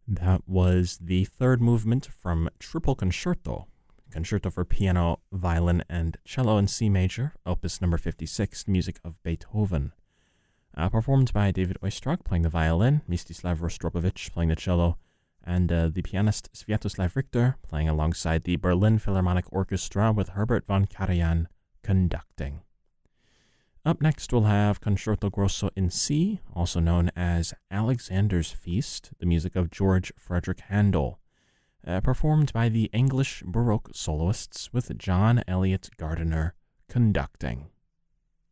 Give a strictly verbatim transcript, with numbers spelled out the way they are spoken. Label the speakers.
Speaker 1: That was the third movement from Triple Concerto, Concerto for Piano, Violin, and Cello in C Major, Opus number fifty-six, the music of Beethoven. Uh, performed by David Oistrakh playing the violin, Mstislav Rostropovich playing the cello, and uh, the pianist Sviatoslav Richter playing alongside the Berlin Philharmonic Orchestra with Herbert von Karajan conducting. Up next, we'll have Concerto Grosso in C, also known as Alexander's Feast, the music of George Frederick Handel, uh, performed by the English Baroque soloists with John Elliott Gardiner conducting.